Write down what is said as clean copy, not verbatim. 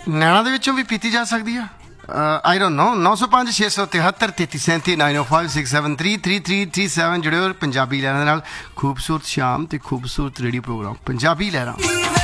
ਨੈਣਾ ਦੇ ਵਿੱਚੋਂ ਵੀ ਪੀਤੀ ਜਾ ਸਕਦੀ ਆ? I don't know. 905 673 3337 905 673 3337 ਜੁੜਿਓ ਪੰਜਾਬੀ ਲਹਿਰਾਂ ਦੇ ਨਾਲ। ਖੂਬਸੂਰਤ ਸ਼ਾਮ ਤੇ ਖੂਬਸੂਰਤ ਰੇਡੀਓ ਪ੍ਰੋਗਰਾਮ ਪੰਜਾਬੀ ਲਹਿਰਾਂ।